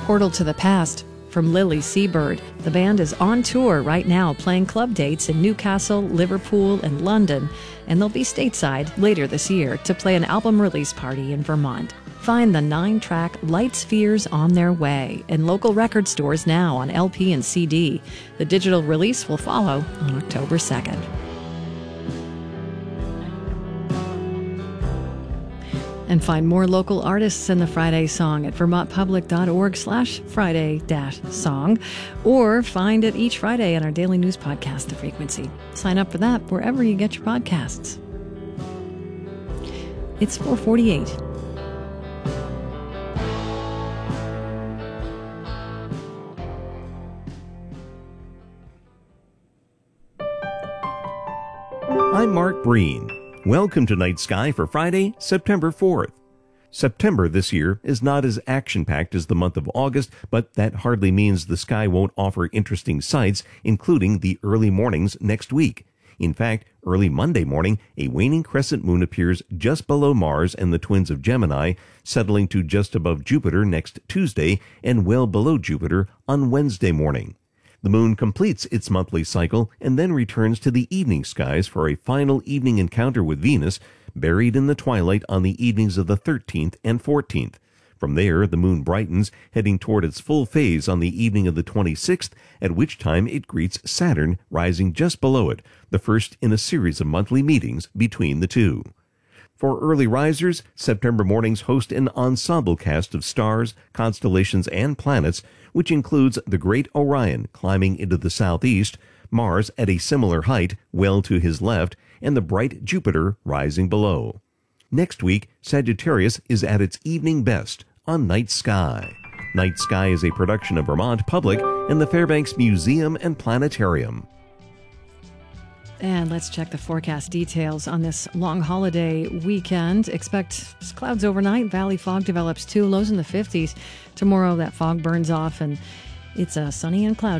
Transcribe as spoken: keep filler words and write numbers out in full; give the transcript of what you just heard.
Portal to the Past from Lily Seabird. The band is on tour right now, playing club dates in Newcastle, Liverpool, and London, and they'll be stateside later this year to play an album release party in Vermont. Find the nine-track Light Spheres on their way in local record stores now on L P and C D. The digital release will follow on October second. And find more local artists in the Friday Song at vermontpublic.org slash Friday dash song, or find it each Friday on our daily news podcast, The Frequency. Sign up for that wherever you get your podcasts. It's four forty-eight. I'm Mark Breen. Welcome to Night Sky for Friday, September fourth. September this year is not as action-packed as the month of August, but that hardly means the sky won't offer interesting sights, including the early mornings next week. In fact, early Monday morning, a waning crescent moon appears just below Mars and the twins of Gemini, settling to just above Jupiter next Tuesday and well below Jupiter on Wednesday morning. The moon completes its monthly cycle and then returns to the evening skies for a final evening encounter with Venus, buried in the twilight on the evenings of the thirteenth and fourteenth. From there, the moon brightens, heading toward its full phase on the evening of the twenty-sixth, at which time it greets Saturn, rising just below it, the first in a series of monthly meetings between the two. For early risers, September mornings host an ensemble cast of stars, constellations, and planets, which includes the Great Orion climbing into the southeast, Mars at a similar height, well to his left, and the bright Jupiter rising below. Next week, Sagittarius is at its evening best on Night Sky. Night Sky is a production of Vermont Public and the Fairbanks Museum and Planetarium. And let's check the forecast details on this long holiday weekend. Expect clouds overnight. Valley fog develops too. Lows in the fifties. Tomorrow that fog burns off and it's uh, sunny and cloudy.